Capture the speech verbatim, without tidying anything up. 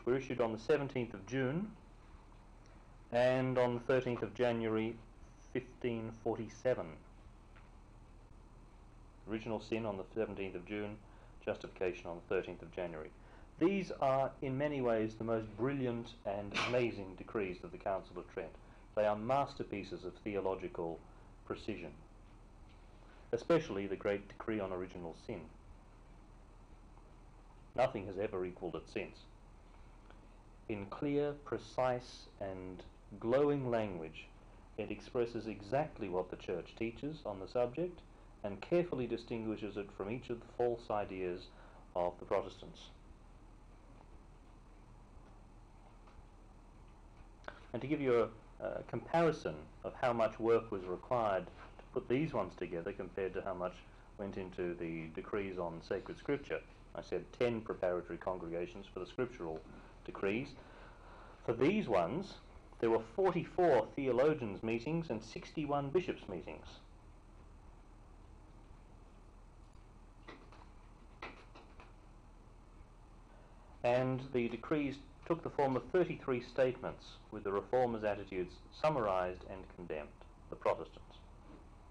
which were issued on the seventeenth of June and on the thirteenth of January fifteen forty-seven. Original Sin on the seventeenth of June, Justification on the thirteenth of January. These are in many ways the most brilliant and amazing decrees of the Council of Trent. They are masterpieces of theological precision, especially the great decree on original sin. Nothing has ever equalled it since. In clear, precise and glowing language, it expresses exactly what the Church teaches on the subject and carefully distinguishes it from each of the false ideas of the Protestants. And to give you a, a comparison of how much work was required to put these ones together compared to how much went into the decrees on sacred scripture, I said ten preparatory congregations for the scriptural decrees. For these ones, there were forty-four theologians' meetings and sixty-one bishops' meetings. And the decrees took the form of thirty-three statements with the Reformers' attitudes summarised and condemned, the Protestants.